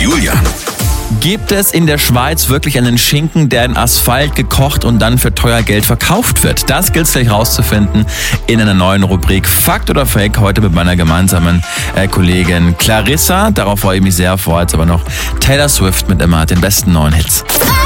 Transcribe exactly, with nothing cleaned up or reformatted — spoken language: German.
Julian. Gibt es in der Schweiz wirklich einen Schinken, der in Asphalt gekocht und dann für teuer Geld verkauft wird? Das gilt es gleich rauszufinden in einer neuen Rubrik Fakt oder Fake, heute mit meiner gemeinsamen äh, Kollegin Clarissa. Darauf freue ich mich sehr vor, jetzt aber noch Taylor Swift mit immer den besten neuen Hits.